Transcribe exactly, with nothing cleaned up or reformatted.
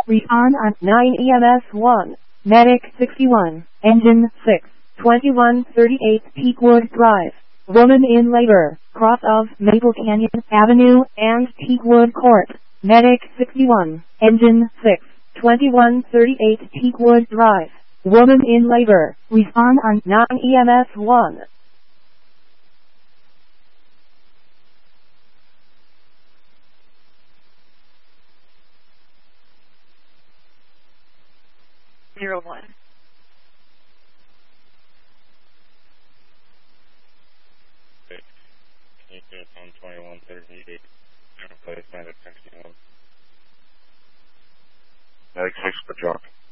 Respond on nine E M S one. Medic sixty-one. Engine six. twenty-one thirty-eight Teakwood Drive. Woman in labor, cross of Maple Canyon Avenue and Teakwood Court. Medic sixty-one. Engine six. twenty-one thirty-eight Teakwood Drive. Woman in labor. Respond on nine E M S one. Zero one. Can you do it on twenty-one thirty-eight? Replace Medic sixty-one. Medic six, good job.